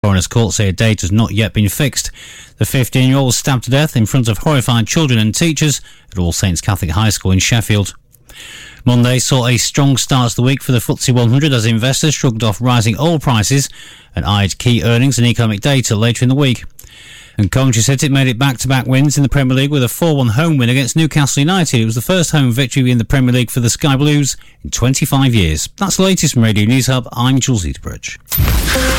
Coroner's Court say a date has not yet been fixed. The 15-year-old was stabbed to death in front of horrified children and teachers at All Saints Catholic High School in Sheffield. Monday saw a strong start to the week for the FTSE 100 as investors shrugged off rising oil prices and eyed key earnings and economic data later in the week. And Coventry City made it back-to-back wins in the Premier League with a 4-1 home win against Newcastle United. It was the first home victory in the Premier League for the Sky Blues in 25 years. That's the latest from Radio News Hub. I'm Jules Eaterbridge.